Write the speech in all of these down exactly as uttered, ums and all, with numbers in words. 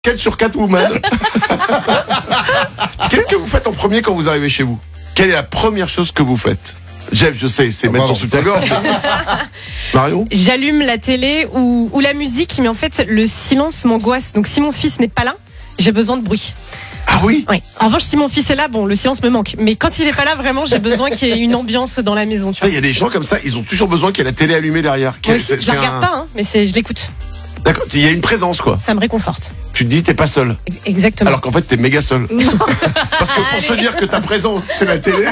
Quête sur Catwoman. Qu'est-ce que vous faites en premier quand vous arrivez chez vous? Quelle est la première chose que vous faites? Jeff, je sais, c'est oh, mettre ton soutien-gorge. Marion? J'allume la télé ou, ou la musique, mais en fait, le silence m'angoisse. Donc, si mon fils n'est pas là, j'ai besoin de bruit. Ah oui? Oui. En revanche, si mon fils est là, bon, le silence me manque. Mais quand il n'est pas là, vraiment, j'ai besoin qu'il y ait une ambiance dans la maison. Il y a des gens comme ça, ils ont toujours besoin qu'il y ait la télé allumée derrière. Moi aussi, je ne regarde un... pas, hein, mais c'est, je l'écoute. D'accord, il y a une présence, quoi. Ça me réconforte. Tu te dis, t'es pas seul. Exactement. Alors qu'en fait, t'es méga seul. Parce que pour Allez. se dire que ta présence, c'est la télé.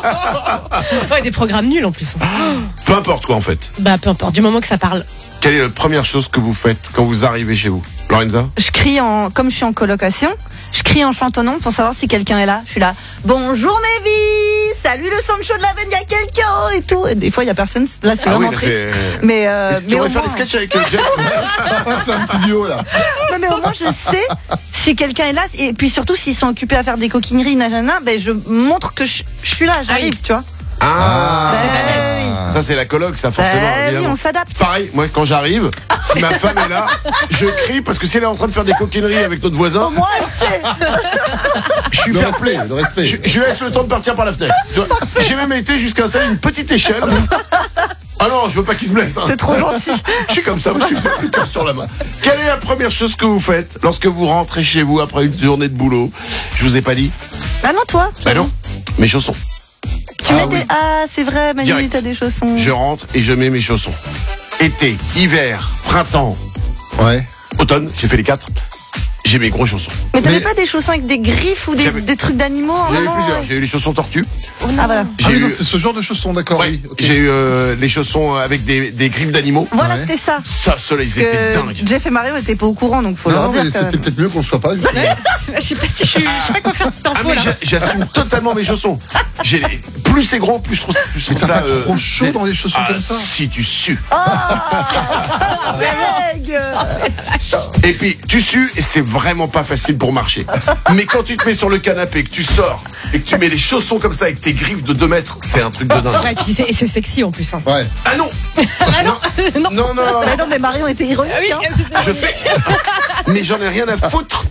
Ouais, des programmes nuls en plus. Peu importe, quoi, en fait. Bah, peu importe, du moment que ça parle. Quelle est la première chose que vous faites quand vous arrivez chez vous? Lorenza? Je crie en, comme je suis en colocation, je crie en chantonnant pour savoir si quelqu'un est là. Je suis là, bonjour mes vies, salut le Sancho de la veine, il y a quelqu'un et tout. Et des fois il y a personne, là c'est ah vraiment oui, triste. C'est... Mais, euh, tu pourrais faire des sketchs avec le Jeff. C'est un petit duo là. Non mais au moins je sais si quelqu'un est là, et puis surtout s'ils sont occupés à faire des coquineries, nanana, ben je montre que je, je suis là, j'arrive, tu vois. Ah, ben, ça c'est la coloc, ça forcément. Ben, oui, on s'adapte. Pareil, moi quand j'arrive, si ma femme est là, je crie parce que si elle est en train de faire des coquineries avec notre voisin, moi elle fait. Je suis fair play, le respect. Je, je laisse le temps de partir par la fenêtre. J'ai même été jusqu'à installer une petite échelle. Ah non, je veux pas qu'il se blesse. Hein. C'est trop gentil. Je suis comme ça, je suis le cœur sur la main. Quelle est la première chose que vous faites lorsque vous rentrez chez vous après une journée de boulot? Je vous ai pas dit. Ah non, toi? Bah non, mes chaussons. Tu ah, mets oui. des... Ah, c'est vrai, Manu, t'as des chaussons. Je rentre et je mets mes chaussons. Été, hiver, printemps, ouais, automne, j'ai fait les quatre. J'ai mes gros chaussons. Mais t'avais mais... pas des chaussons avec des griffes ou des, des trucs d'animaux? J'en ai eu plusieurs. J'ai eu les chaussons tortues. Oh, ah voilà. Ah oui, eu... non, c'est ce genre de chaussons, d'accord. Ouais. Oui, okay. J'ai eu euh, les chaussons avec des, des griffes d'animaux. Voilà, ouais. C'était ça. Ça, ceux-là, ils étaient dingues. Jeff et Mario étaient pas au courant, donc faut non, leur dire. Mais c'était peut-être mieux qu'on ne soit pas. Je sais pas si je suis, je sais pas quoi faire de cette info. Ah mais là. J'assume totalement mes chaussons. J'ai les... plus c'est gros, plus je trouve, plus je trouve mais ça. Pas euh... trop chaud dans les chaussons ah, comme ça. Si tu sues. Oh, et puis tu sues et c'est vraiment pas facile pour marcher. Mais quand tu te mets sur le canapé, que tu sors et que tu mets les chaussons comme ça avec tes griffes de deux mètres, c'est un truc de dingue. Ouais, et puis c'est, c'est sexy en plus. Hein. Ouais. Ah non. Ah non. Non, non, non. Mais non, mais Marion était ironique. Ah oui, hein. Je sais. Mais j'en ai rien à foutre.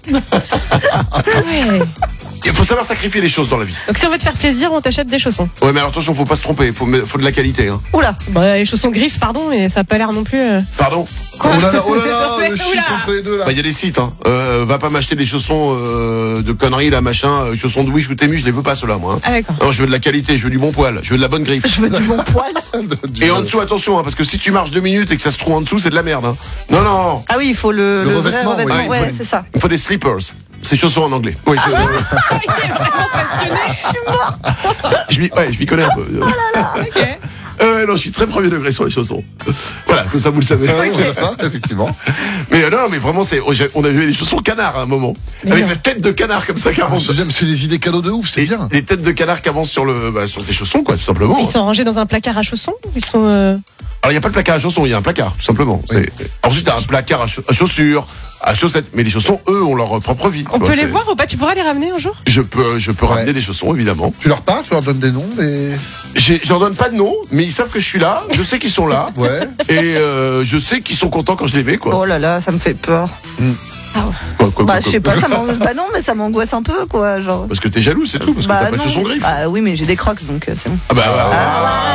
Ouais. Il faut savoir sacrifier les choses dans la vie. Donc si on veut te faire plaisir, on t'achète des chaussons. Ouais, mais alors attention, faut pas se tromper, faut, faut de la qualité. Hein. Oula, bah, les chaussons griffes, pardon, mais ça a pas l'air non plus. Euh... Pardon. Quoi? Oh là là, oh là là, le schiste entre les deux là. Bah, y a des sites, hein. Euh, va pas m'acheter des chaussons euh, de conneries là, machin, euh, chaussons de Wish ou Temu, je les veux pas ceux-là, moi. Hein. Ah d'accord. Non, je veux de la qualité, je veux du bon poil, je veux de la bonne griffe. Je veux du bon poil. Et en dessous, attention, hein, parce que si tu marches deux minutes et que ça se trouve en dessous, c'est de la merde. Hein. Non, non. Ah oui, il faut le, le, le revêtement, vrai revêtement. Oui. Ouais, ouais c'est ça. Il faut des slippers. C'est chaussons en anglais. Oui, je... Ah, il est vraiment passionné. Je suis morte. je m'y, ouais, je m'y connais un peu. Oh là là. Ok. Euh, non, je suis très premier degré sur les chaussons. Voilà, comme ça vous le savez. Ah, oui, ça, effectivement. Mais euh, non, mais vraiment, c'est, on a vu les chaussons canards à un moment. Mais avec non. La tête de canard comme ça qui avance. Ah, j'aime, c'est des idées cadeaux de ouf, c'est et, bien. Les têtes de canard qui avancent sur le, bah, sur tes chaussons, quoi, tout simplement. Ils sont rangés dans un placard à chaussons? Ils sont. Euh... Alors, il n'y a pas de placard à chaussons, il y a un placard, tout simplement. Oui. C'est... Ensuite, t'as un placard à, ch- à chaussures, à chaussettes. Mais les chaussons, eux, ont leur propre vie. On vois, peut les c'est... voir ou pas? Tu pourras les ramener un jour? Je peux, je peux ouais. ramener des chaussons, évidemment. Tu leur parles, tu leur donnes des noms, des... J'ai, j'en donne pas de nom, mais ils savent que je suis là. Je sais qu'ils sont là. Ouais. Et euh, je sais qu'ils sont contents quand je les mets, quoi. Oh là là, ça me fait peur. Mm. Ah ouais. Quoi, quoi, bah, quoi, je sais pas, ça m'angoisse. Bah non, mais ça m'angoisse un peu, quoi, genre. Parce que t'es jaloux, c'est tout, parce bah que t'as non. pas de chaussons griffes. Bah oui, mais j'ai des crocs, donc euh, c'est bon. Ah bah, ah, bah,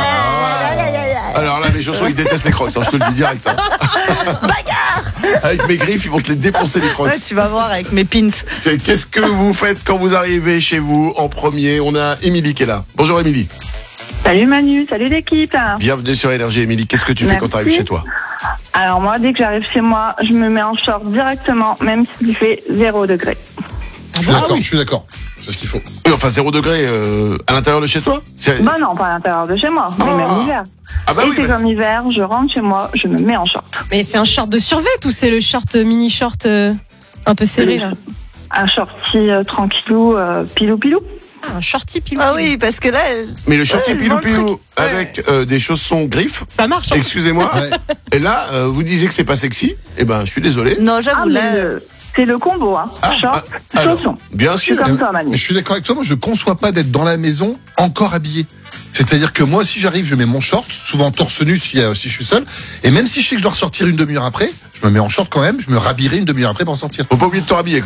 ah, ah, alors là, les chaussons, ils détestent les crocs, hein, je te le dis direct. Hein. Bagarre. Avec mes griffes, ils vont te les défoncer, les crocs. Ouais, tu vas voir avec mes pins. Qu'est-ce que vous faites quand vous arrivez chez vous en premier? On a Émilie qui est là. Bonjour Émilie. Salut Manu, salut l'équipe. Bienvenue sur Énergie. Émilie, qu'est-ce que tu Merci. fais quand tu arrives chez toi? Alors moi, dès que j'arrive chez moi, je me mets en short directement, même s'il fait zéro degré. Je suis ah, d'accord, oui. je suis d'accord. C'est ce qu'il faut. Oui, enfin zéro degré euh, à l'intérieur de chez toi? C'est... Bah non, pas à l'intérieur de chez moi, mais ah. même l'hiver. Ah bah Et oui, c'est bah comme hiver, je rentre chez moi, je me mets en short. Mais c'est un short de survêt ou c'est le short mini short euh, un peu serré là? Un shorty euh, tranquillou, euh, pilou pilou. Ah, un shorty pilou. Ah oui, parce que là. Elle... Mais le shorty ouais, pilou pilou le avec euh, des chaussons griffes. Ça marche. Hein. Excusez-moi. Ouais. Et là, euh, vous disiez que c'est pas sexy. Eh ben, je suis désolé. Non, j'avoue ah, là. Le... C'est le combo, hein. Ah, Short, ah, alors, chaussons. bien Je suis sûr. comme toi, Manu. Mais je suis d'accord avec toi, moi je conçois pas d'être dans la maison encore habillé. C'est-à-dire que moi, si j'arrive, je mets mon short, souvent torse nu si, euh, si je suis seul, et même si je sais que je dois ressortir une demi-heure après, je me mets en short quand même, je me rhabillerai une demi-heure après pour sortir. Faut pas oublier de te rhabiller.